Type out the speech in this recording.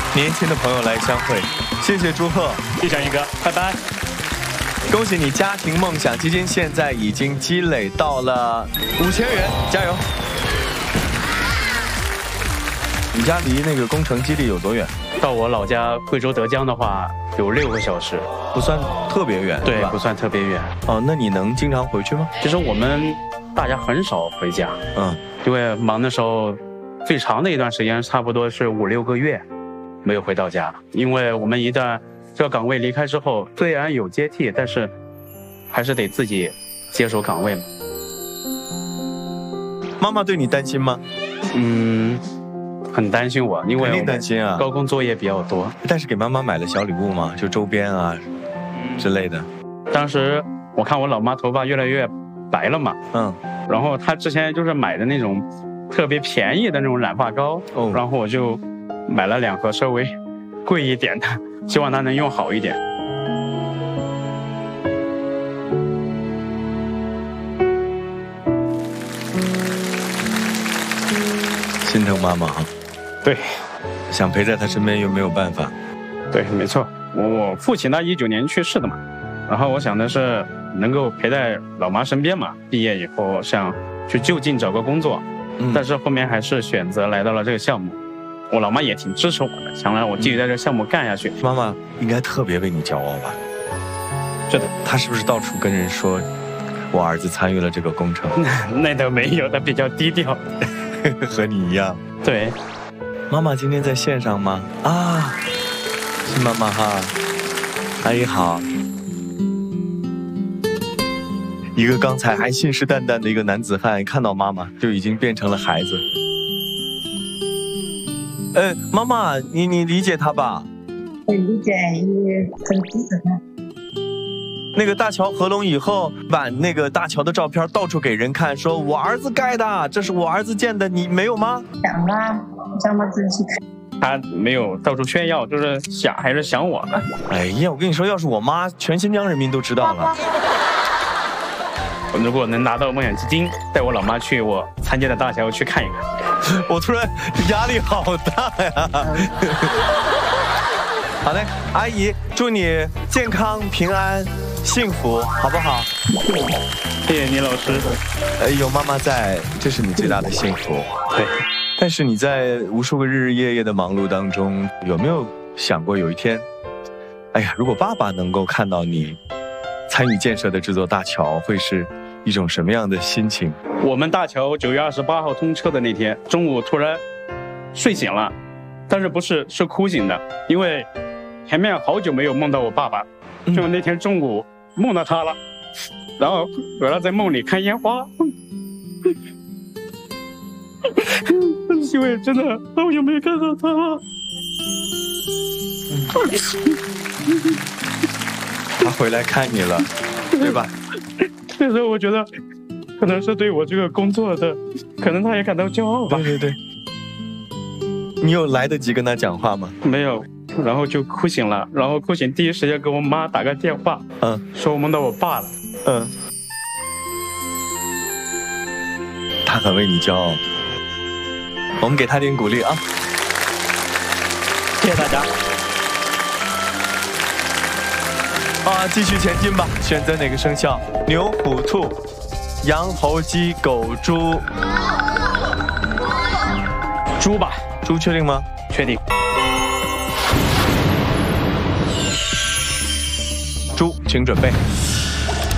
年轻的朋友来相会。谢谢祝贺， 谢谢一哥，拜拜。 恭喜你，家庭梦想基金现在已经积累到了5000元，加油！你家离那个工程基地有多远？ 到我老家贵州德江的话，有6个小时， 不算特别远， 对，不算特别远。 哦，那你能经常回去吗？ 其实我们大家很少回家，因为忙的时候，最长的一段时间差不多是5、6个月没有回到家，因为我们一旦这个岗位离开之后，虽然有接替，但是还是得自己接手岗位嘛。 妈妈对你担心吗？ 很担心我，因为肯定担心啊， 高空作业比较多。 但是给妈妈买了小礼物吗？就周边啊之类的。 当时我看我老妈头发越来越白了嘛，然后她之前就是买的那种特别便宜的那种染发膏，然后我就买了2盒稍微贵一点的，希望她能用好一点。 心疼妈妈哈。 对， 想陪在她身边又没有办法。 对，没错，我父亲他19年去世的嘛，然后我想的是能够陪在老妈身边嘛。毕业以后想去就近找个工作，但是后面还是选择来到了这个项目。我老妈也挺支持我的，想让我继续在这个项目干下去。 妈妈应该特别为你骄傲吧？ 是的。 她是不是到处跟人说我儿子参与了这个工程？ 那倒没有，他比较低调。 和你一样。 对。 妈妈今天在线上吗？啊，是妈妈哈。阿姨好。一个刚才还信誓旦旦的一个男子汉，看到妈妈就已经变成了孩子。妈妈，你理解他吧？ 我理解，也很支持他。 那个大桥合拢以后，把那个大桥的照片到处给人看，说我儿子盖的，这是我儿子建的，你没有吗？ 想啊，想我自己看。 他没有到处炫耀，就是还是想我呢。 哎呀，我跟你说，要是我妈，全新疆人民都知道了。 如果能拿到梦想基金，带我老妈去我参加的大桥去看一看， 我突然压力好大呀。好嘞，阿姨，祝你健康平安幸福，好不好？ 谢谢你老师。 有妈妈在，这是你最大的幸福。 对。 但是你在无数个日日夜夜的忙碌当中，有没有想过有一天，哎呀，如果爸爸能够看到你参与建设的这座大桥，会是一种什么样的心情？ 我们大桥9月28号通车的那天中午，突然睡醒了，但是是哭醒的，因为前面好久没有梦到我爸爸，就那天中午梦到他了，然后回来在梦里看烟花，因为真的好久没有看到他了。 他回来看你了，对吧？ 那时候我觉得可能是对我这个工作的，可能他也感到骄傲吧。 对对对。你有来得及跟他讲话吗？ 没有，然后就哭醒了，然后哭醒第一时间给我妈打个电话，说我梦到我爸了。 他很为你骄傲，我们给他点鼓励啊！ 谢谢大家。 继续前进吧，选择哪个生肖？牛、虎、兔、羊、猴、鸡、狗、猪。 猪吧。 猪确定吗？ 确定。 猪，请准备。